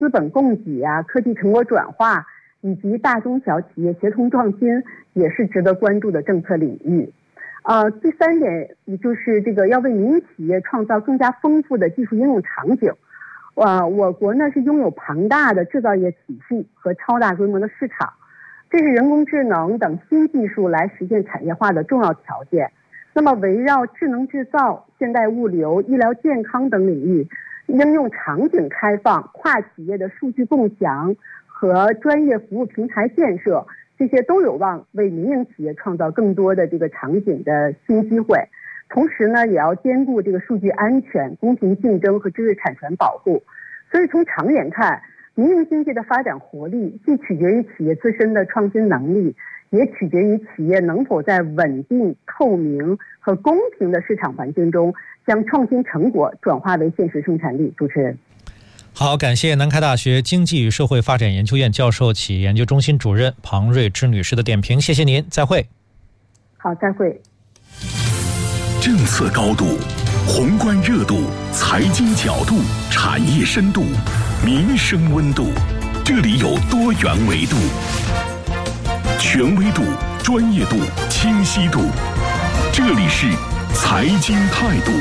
资本供给啊、科技成果转化以及大中小企业协同创新，也是值得关注的政策领域。第3点，也就是这个要为民营企业创造更加丰富的技术应用场景。我国呢是拥有庞大的制造业体系和超大规模的市场，这是人工智能等新技术来实现产业化的重要条件。那么围绕智能制造、现代物流、医疗健康等领域，应用场景开放、跨企业的数据共享和专业服务平台建设，这些都有望为民营企业创造更多的这个场景的新机会。同时呢，也要兼顾这个数据安全、公平竞争和知识产权保护。所以从长远看，民营经济的发展活力既取决于企业自身的创新能力，也取决于企业能否在稳定、透明和公平的市场环境中，将创新成果转化为现实生产力。主持人。 好，感谢南开大学经济与社会发展研究院教授、企业研究中心主任庞瑞芝女士的点评，谢谢您，再会。 好，再会。 政策高度、宏观热度、财经角度、产业深度、民生温度，这里有多元维度，权威度、专业度、清晰度，这里是财经态度。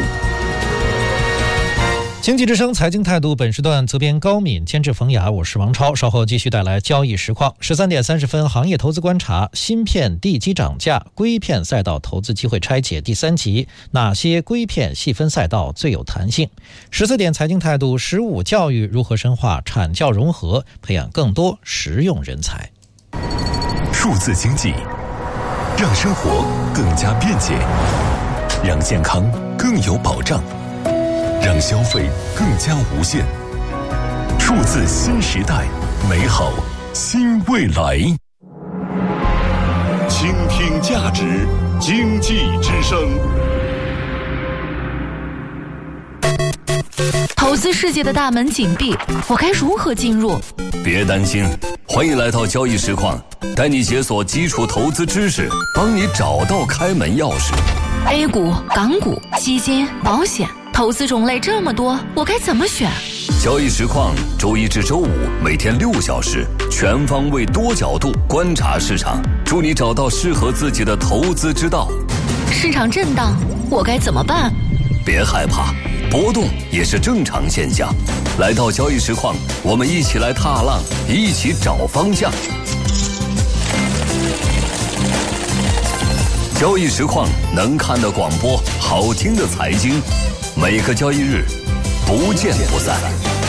经济之声财经态度，本时段责编高敏，监制冯雅，我是王超。稍后继续带来交易实况。13点30分，行业投资观察：芯片地基涨价，硅片赛道投资机会拆解第3集，哪些硅片细分赛道最有弹性？14点财经态度：15教育如何深化产教融合，培养更多实用人才。 数字经济让生活更加便捷，让健康更有保障，让消费更加无限。数字新时代，美好新未来。倾听价值，经济之声。 投资世界的大门紧闭，我该如何进入？ 别担心，欢迎来到交易实况，带你解锁基础投资知识，帮你找到开门钥匙。 A 股、港股、基金、保险，投资种类这么多，我该怎么选？ 交易实况周一至周五每天6小时，全方位多角度观察市场，助你找到适合自己的投资之道。 市场震荡，我该怎么办？ 别害怕，波动也是正常现象。来到交易实况，我们一起来踏浪，一起找方向。交易实况能看的广播，好听的财经，每个交易日不见不散。